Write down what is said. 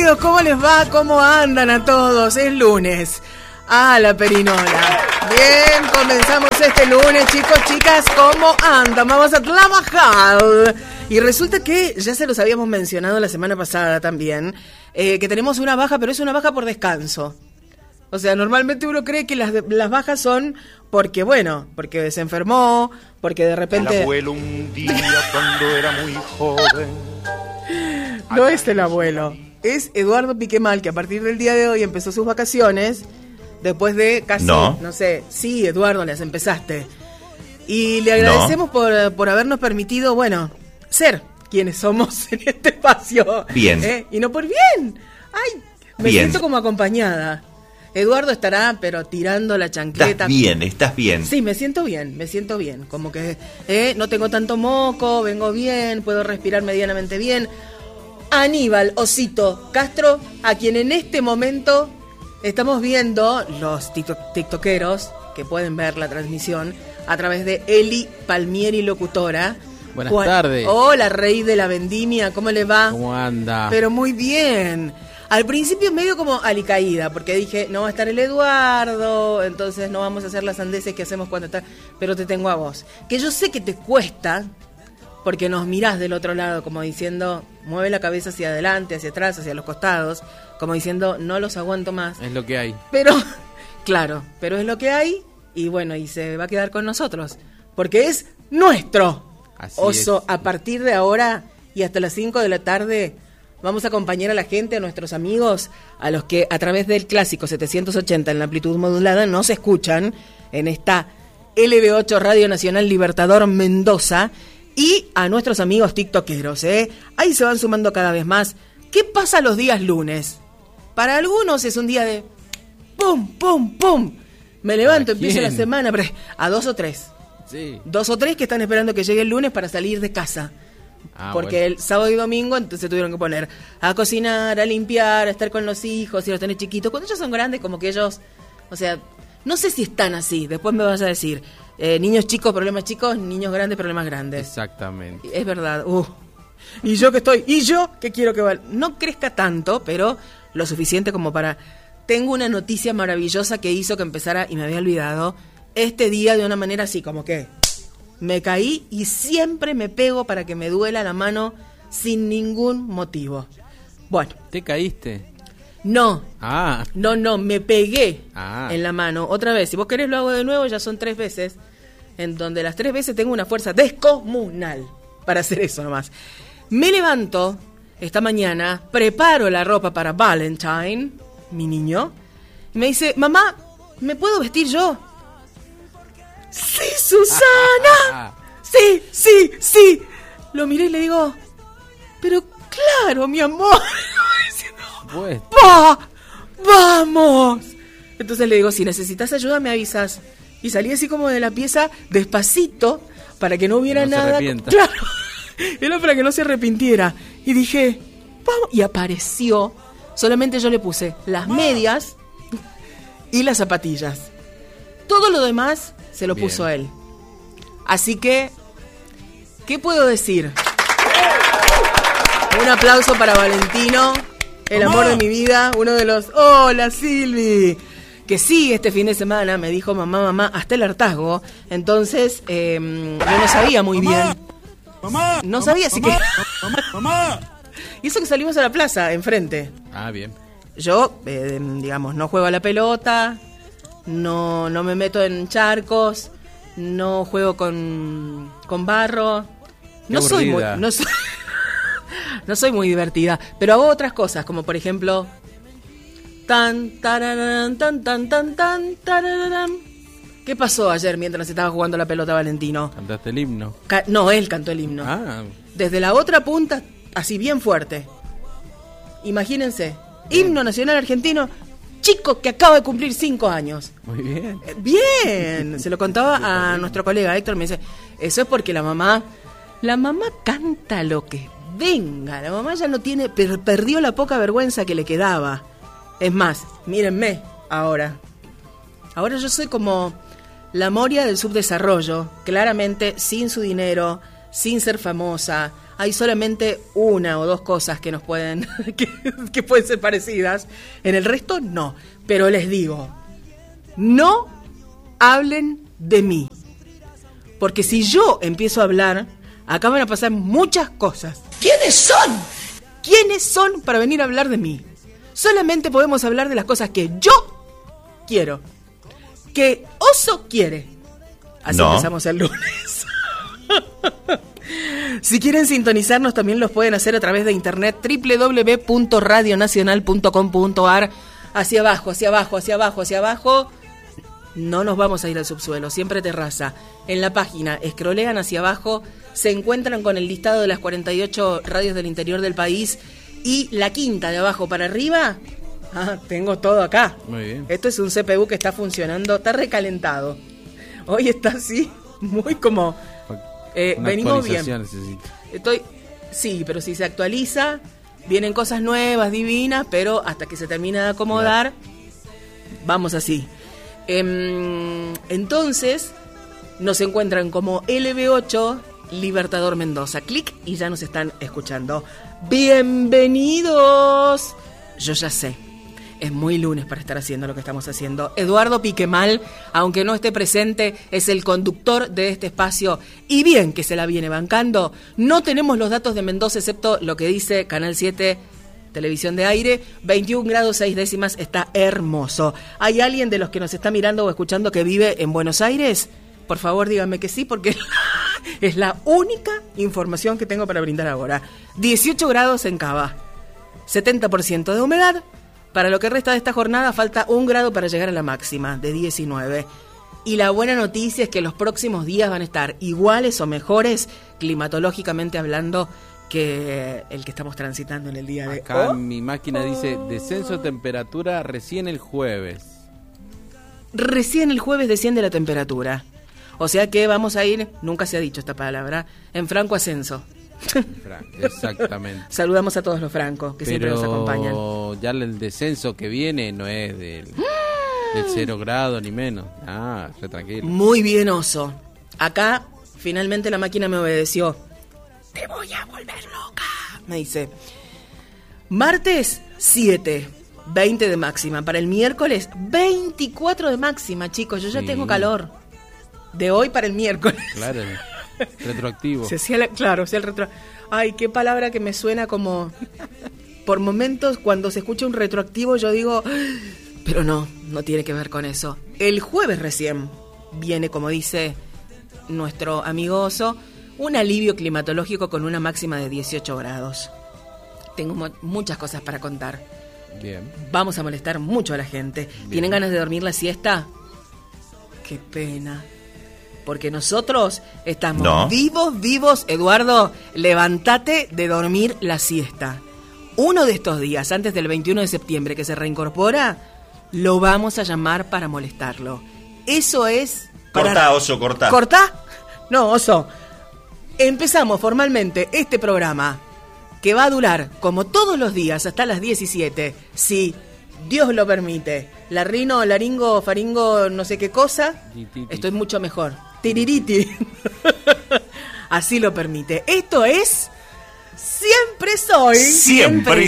Bienvenidos, ¿cómo les va? ¿Cómo andan a todos? Es lunes. La perinola. Bien, comenzamos este lunes, chicos, chicas, ¿cómo andan? Vamos a trabajar. Y resulta que ya se los habíamos mencionado la semana pasada también, que tenemos una baja, pero es una baja por descanso. O sea, normalmente uno cree que las bajas son porque, bueno, porque se enfermó, porque de repente... El abuelo un día cuando era muy joven. No es el abuelo, es Eduardo Piquemal, que a partir del día de hoy empezó sus vacaciones, después de casi, no sé, sí, Eduardo, las empezaste. Y le agradecemos por habernos permitido, bueno, ser quienes somos en este espacio. Bien. Y no por bien. Ay, me siento como acompañada. Eduardo estará, pero tirando la chancleta. Estás bien. Sí, me siento bien. Como que no tengo tanto moco, vengo bien, puedo respirar medianamente bien. Aníbal Osito Castro, a quien en este momento estamos viendo, los tiktokeros que pueden ver la transmisión a través de Eli Palmieri Locutora. Buenas tardes. Hola, rey de la vendimia, ¿cómo le va? ¿Cómo anda? Pero muy bien. Al principio medio como alicaída, porque dije, no va a estar el Eduardo, entonces no vamos a hacer las sandeces que hacemos cuando está, pero te tengo a vos. Que yo sé que te cuesta, porque nos mirás del otro lado, como diciendo, mueve la cabeza hacia adelante, hacia atrás, hacia los costados, como diciendo, no los aguanto más. Es lo que hay. Pero, claro, pero es lo que hay, y bueno, y se va a quedar con nosotros, porque es nuestro. Así Oso, es. a partir de ahora y hasta las 5 de la tarde... Vamos a acompañar a la gente, a nuestros amigos, a los que a través del clásico 780 en la amplitud modulada nos escuchan en esta LB8 Radio Nacional Libertador Mendoza, y a nuestros amigos tiktokeros, ahí se van sumando cada vez más. ¿Qué pasa los días lunes? Para algunos es un día de pum, pum, pum. Me levanto, empiezo la semana, pero a 2 o 3. Sí. 2 o 3 que están esperando que llegue el lunes para salir de casa. Porque bueno, el sábado y domingo entonces tuvieron que poner a cocinar, a limpiar, a estar con los hijos y los tenés chiquitos. Cuando ellos son grandes, como que ellos, o sea, no sé si están así, después me vas a decir, niños chicos, problemas chicos, niños grandes, problemas grandes. Exactamente. Es verdad. Y yo que quiero que no crezca tanto, pero lo suficiente como para... Tengo una noticia maravillosa que hizo que empezara, y me había olvidado, este día de una manera así, como que... Me caí y siempre me pego para que me duela la mano sin ningún motivo. Bueno. ¿Te caíste? No. No, me pegué en la mano. Otra vez, si vos querés lo hago de nuevo, ya son 3 veces. En donde las 3 veces tengo una fuerza descomunal para hacer eso nomás. Me levanto esta mañana, preparo la ropa para Valentine, mi niño, y me dice, mamá, ¿me puedo vestir yo? ¡Sí, Susana! ¡Sí! Lo miré y le digo, pero claro, mi amor. Pues. ¡Vamos! Entonces le digo, si necesitas ayuda me avisas. Y salí así como de la pieza, despacito, para que no hubiera nada. Claro, era para que no se arrepintiera. Y dije, vamos. Y apareció. Solamente yo le puse las medias y las zapatillas. Todo lo demás se lo puso él. Así que, ¿qué puedo decir? Un aplauso para Valentino, el amor de mi vida, uno de los... ¡Hola, Silvi! Que sí, este fin de semana me dijo mamá, hasta el hartazgo. Entonces, yo no sabía muy bien. No sabía, así que... Y eso que salimos a la plaza, enfrente. Bien. Yo, digamos, no juego a la pelota... No me meto en charcos, no juego con barro. No soy muy divertida, pero hago otras cosas, como por ejemplo tararán, tararán. ¿Qué pasó ayer mientras estaba jugando la pelota, Valentino? ¿Cantaste el himno? No, él cantó el himno. Desde la otra punta, así bien fuerte. Imagínense, himno nacional argentino. Chico que acaba de cumplir 5 años. Muy bien. Bien. Se lo contaba a nuestro colega Héctor. Me dice, eso es porque la mamá canta lo que venga. La mamá ya no tiene, perdió la poca vergüenza que le quedaba. Es más, mírenme ahora. Ahora yo soy como la Moria del subdesarrollo. Claramente sin su dinero, sin ser famosa, hay solamente una o dos cosas que nos pueden que pueden ser parecidas. En el resto no. Pero les digo, no hablen de mí. Porque si yo empiezo a hablar, acá van a pasar muchas cosas. ¿Quiénes son? ¿Quiénes son para venir a hablar de mí? Solamente podemos hablar de las cosas que yo quiero, que Oso quiere. Así empezamos el lunes. Si quieren sintonizarnos, también los pueden hacer a través de internet, www.radionacional.com.ar. Hacia abajo, hacia abajo, hacia abajo, hacia abajo. No nos vamos a ir al subsuelo, siempre terraza. En la página, escrolean hacia abajo, se encuentran con el listado de las 48 radios del interior del país y la quinta de abajo para arriba. Tengo todo acá. Muy bien. Esto es un CPU que está funcionando, está recalentado. Hoy está así, muy como... venimos bien. Sí, pero si se actualiza, vienen cosas nuevas, divinas, pero hasta que se termina de acomodar, vamos así. Entonces nos encuentran como LB8 Libertador Mendoza. Clic y ya nos están escuchando. Bienvenidos. Yo ya sé, es muy lunes para estar haciendo lo que estamos haciendo. Eduardo Piquemal, aunque no esté presente, es el conductor de este espacio y bien que se la viene bancando. No tenemos los datos de Mendoza excepto lo que dice Canal 7 Televisión de Aire, 21 grados 6 décimas, está hermoso. ¿Hay alguien de los que nos está mirando o escuchando que vive en Buenos Aires? Por favor, díganme que sí, porque es la única información que tengo para brindar ahora. 18 grados en Cava, 70% de humedad. Para lo que resta de esta jornada falta 1 grado para llegar a la máxima, de 19. Y la buena noticia es que los próximos días van a estar iguales o mejores, climatológicamente hablando, que el que estamos transitando en el día de hoy. Acá mi máquina dice descenso de temperatura recién el jueves. Recién el jueves desciende la temperatura. O sea que vamos a ir, nunca se ha dicho esta palabra, en franco ascenso. Exactamente. Saludamos a todos los francos que siempre nos acompañan. Ya el descenso que viene no es del 0 grado ni menos. Re tranquilo. Muy bien, Oso. Acá finalmente la máquina me obedeció. Te voy a volver loca, me dice. Martes 7, 20 de máxima. Para el miércoles 24 de máxima, chicos. Yo ya tengo calor. De hoy para el miércoles. Claro, retroactivo. Claro, el retro. Ay, qué palabra que me suena como... Por momentos, cuando se escucha un retroactivo, yo digo... Pero no tiene que ver con eso. El jueves recién viene, como dice nuestro amigo Oso, un alivio climatológico con una máxima de 18 grados. Tengo muchas cosas para contar. Bien. Vamos a molestar mucho a la gente. Bien. ¿Tienen ganas de dormir la siesta? Qué pena. Porque nosotros estamos vivos. Eduardo, levántate de dormir la siesta. Uno de estos días, antes del 21 de septiembre, que se reincorpora, lo vamos a llamar para molestarlo. Eso es... Cortá, Oso, cortá. ¿Cortá? No, Oso. Empezamos formalmente este programa, que va a durar, como todos los días, hasta las 17, si Dios lo permite. Larrino, laringo, faringo, no sé qué cosa. Estoy mucho mejor. Tiririti. Así lo permite. Esto es... Siempre